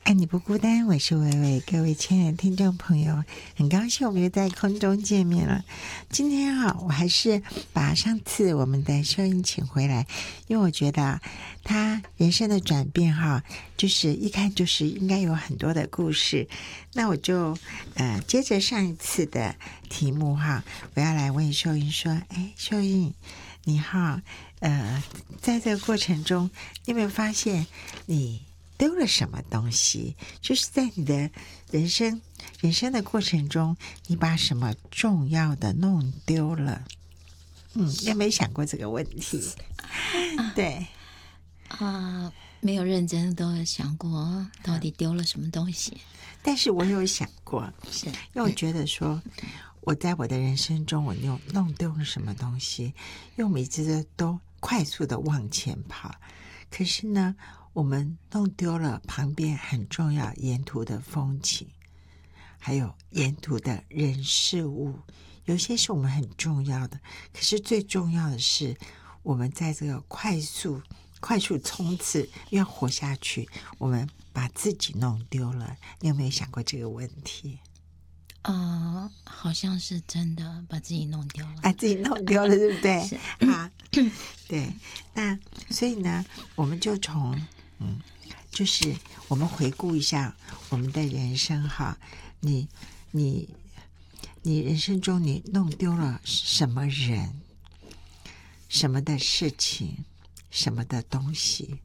爱你不孤单，我是薇薇，各位亲爱的听众朋友，很高兴我们又在空中见面了。今天我还是把上次我们的秀英请回来，因为我觉得他人生的转变就是一看就是应该有很多的故事。那我就接着上一次的题目我要来问秀英说，秀英你在这个过程中，你有没有发现你丢了什么东西？就是在你的人生的过程中，你把什么重要的弄丢了？你有没有想过这个问题？对没有认真都想过到底丢了什么东西。 但是我有想过， 是因为我觉得说，我在我的人生中，我弄丢了什么东西，因为我每次都快速的往前跑，可是呢，我们弄丢了旁边很重要沿途的风景，还有沿途的人事物，有些是我们很重要的，可是最重要的是我们在这个快速冲刺要活下去，我们把自己弄丢了。你有没有想过这个问题？ 好像是真的把自己弄丢了。 自己弄丢了，对不对？ 是对。那所以呢，我们就从就是我们回顾一下我们的人生你人生中你弄丢了什么人、什么的事情、什么的东西？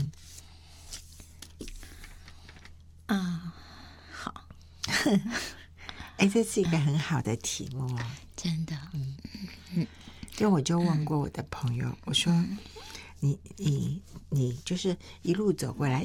好。 这是一个很好的题目真的。 因为我就问过我的朋友，我说你就是一路走过来，